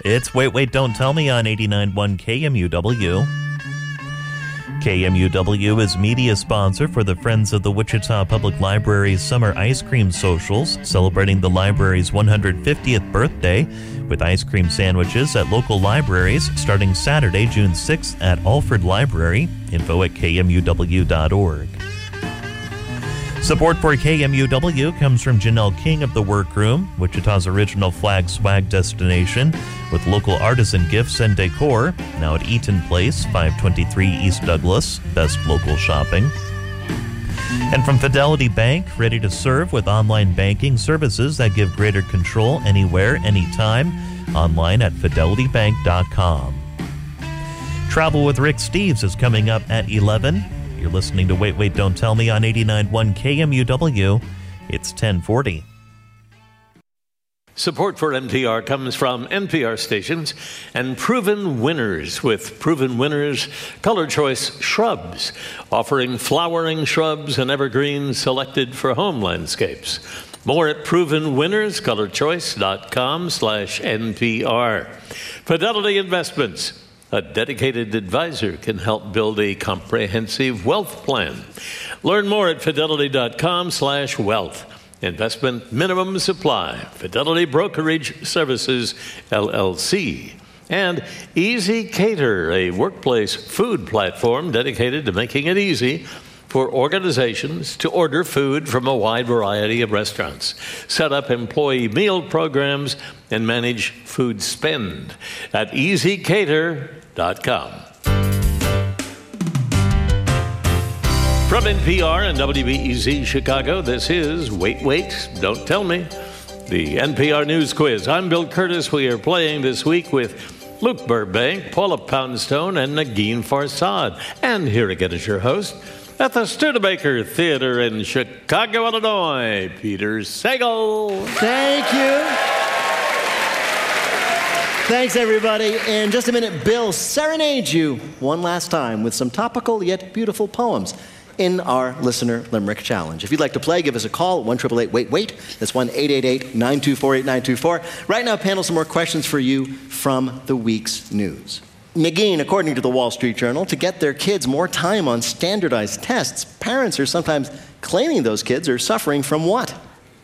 It's Wait, Wait, Don't Tell Me on 89.1 KMUW. KMUW is media sponsor for the Friends of the Wichita Public Library's Summer Ice Cream Socials, celebrating the library's 150th birthday with ice cream sandwiches at local libraries starting Saturday, June 6th at Alfred Library. Info at kmuw.org. Support for KMUW comes from Janelle King of The Workroom, Wichita's original flag swag destination, with local artisan gifts and decor, now at Eaton Place, 523 East Douglas, best local shopping. And from Fidelity Bank, ready to serve with online banking services that give greater control anywhere, anytime, online at fidelitybank.com. Travel with Rick Steves is coming up at 11. You're listening to Wait, Wait, Don't Tell Me on 89.1 KMUW. It's 1040. Support for NPR comes from NPR stations and Proven Winners with Proven Winners Color Choice Shrubs, offering flowering shrubs and evergreens selected for home landscapes. More at provenwinnerscolorchoice.com/NPR. Fidelity Investments. A dedicated advisor can help build a comprehensive wealth plan. Learn more at fidelity.com/wealth. Investment minimum supply. Fidelity Brokerage Services, LLC. And Easy Cater, a workplace food platform dedicated to making it easy for organizations to order food from a wide variety of restaurants, set up employee meal programs, and manage food spend at easycater.com. From NPR and WBEZ Chicago, this is Wait, Wait, Don't Tell Me, the NPR News Quiz. I'm Bill Curtis. We are playing this week with Luke Burbank, Paula Poundstone, and Negin Farsad. And here again is your host at the Studebaker Theater in Chicago, Illinois, Peter Sagal. Thank you. Thanks, everybody. In just a minute, Bill serenades you one last time with some topical yet beautiful poems in our Listener Limerick Challenge. If you'd like to play, give us a call at 1-888-WAIT-WAIT. That's 1-888-924-8924. Right now, panel, some more questions for you from the week's news. Negin, according to the Wall Street Journal, to get their kids more time on standardized tests, parents are sometimes claiming those kids are suffering from what?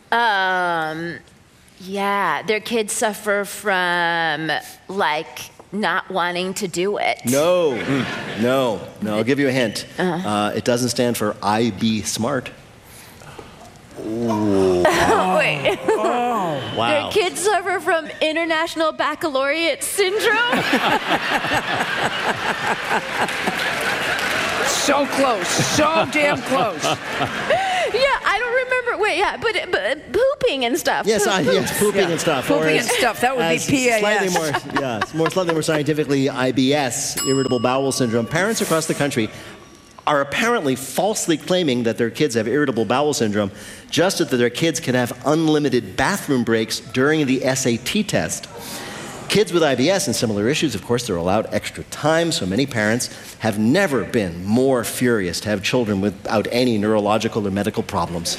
Yeah, their kids suffer from, not wanting to do it. No. I'll give you a hint. It doesn't stand for IB Smart. Wait. Wow. Their kids suffer from International Baccalaureate Syndrome? So close. So damn close. Yeah, I don't remember. Wait, yeah, but pooping and stuff. Yes, pooping and stuff. Pooping and stuff. That would be PAS. Slightly more scientifically, IBS, irritable bowel syndrome. Parents across the country are apparently falsely claiming that their kids have irritable bowel syndrome, just so that their kids can have unlimited bathroom breaks during the SAT test. Kids with IBS and similar issues, of course, they're allowed extra time, so many parents have never been more furious to have children without any neurological or medical problems.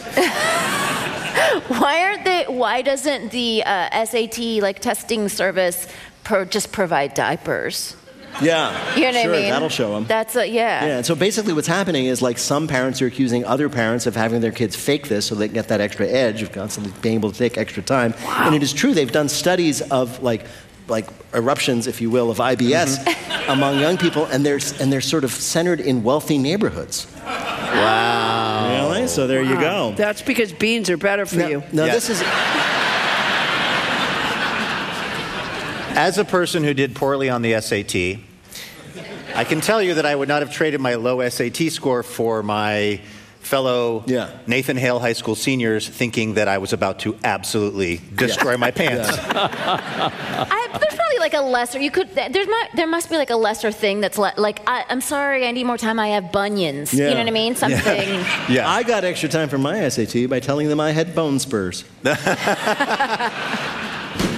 Why doesn't the SAT testing service just provide diapers? Yeah, you know what I mean? That'll show them. Yeah, and so basically what's happening is some parents are accusing other parents of having their kids fake this so they can get that extra edge of constantly being able to take extra time. Wow. And it is true, they've done studies of like eruptions, if you will, of IBS among young people, and they're sort of centered in wealthy neighborhoods. Wow. Really? So there you go. That's because beans are better for you. No, yes. This is... As a person who did poorly on the SAT, I can tell you that I would not have traded my low SAT score for my fellow Nathan Hale High School seniors thinking that I was about to absolutely destroy my pants. There's probably a lesser. There must be a lesser thing that's I'm sorry, I need more time. I have bunions. Yeah. You know what I mean? Something. Yeah. I got extra time for my SAT by telling them I had bone spurs.